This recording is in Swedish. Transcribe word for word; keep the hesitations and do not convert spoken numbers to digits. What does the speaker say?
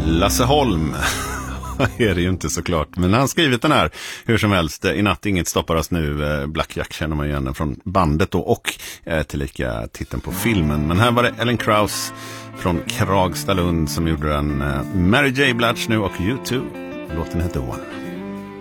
Lasse Holm är det ju inte såklart, men han har skrivit den här hur som helst. I natt inget stoppar oss nu. Black Jack känner man igen från bandet då, och eh, tillika titeln på filmen. Men här var det Ellen Krauss från Kragstadlund som gjorde den. eh, Mary J. Blige nu och U two. Låten heter One.